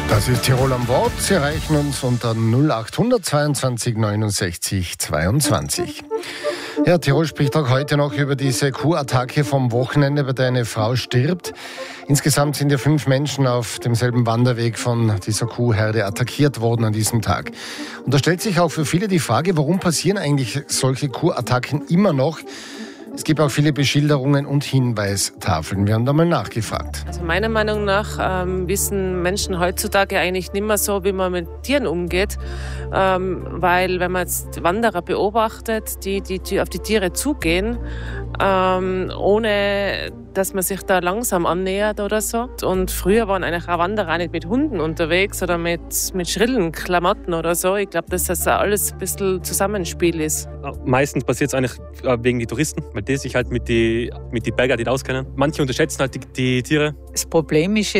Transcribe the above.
Das ist Tirol am Wort. Sie erreichen uns unter 0800 22 69 22. Ja, Tirol spricht auch heute noch über diese Kuhattacke vom Wochenende, bei der eine Frau stirbt. Insgesamt sind ja 5 Menschen auf demselben Wanderweg von dieser Kuhherde attackiert worden an diesem Tag. Und da stellt sich auch für viele die Frage, warum passieren eigentlich solche Kuhattacken immer noch? Es gibt auch viele Beschilderungen und Hinweistafeln. Wir haben da mal nachgefragt. Also meiner Meinung nach wissen Menschen heutzutage eigentlich nicht mehr so, wie man mit Tieren umgeht. Weil wenn man jetzt Wanderer beobachtet, die auf die Tiere zugehen, ohne dass man sich da langsam annähert oder so. Und früher waren eigentlich auch Wanderer nicht mit Hunden unterwegs oder mit schrillen Klamotten oder so. Ich glaube, dass das alles ein bisschen Zusammenspiel ist. Meistens passiert es eigentlich wegen die Touristen, weil die sich halt mit die Berger nicht auskennen. Manche unterschätzen halt die Tiere. Das Problem ist